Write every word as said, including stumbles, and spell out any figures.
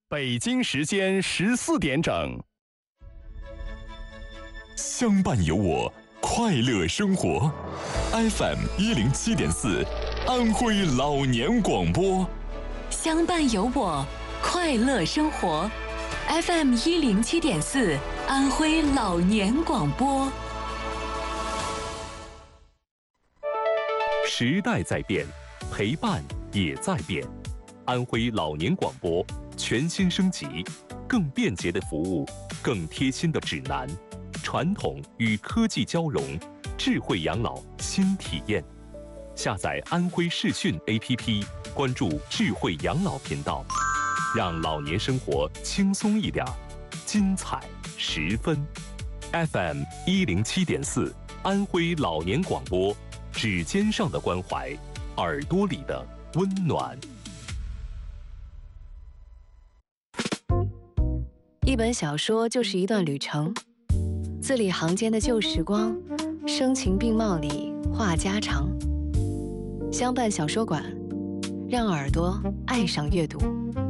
北京时间十四点整。 相伴有我，快乐生活。F M 一零七点四，安徽老年广播。 相伴有我，快乐生活。F M 一零七点四，安徽老年广播。 时代在变，陪伴也在变。安徽老年广播全新升级，更便捷的服务，更贴心的指南，传统与科技交融，智慧养老新体验。下载安徽视讯 A P P， 关注智慧养老频道，让老年生活轻松一点，精彩十分。F M 一零七点四，安徽老年广播，指尖上的关怀，耳朵里的温暖。 一本小说就是一段旅程，字里行间的旧时光，声情并茂里话家常。相伴小说馆，让耳朵爱上阅读。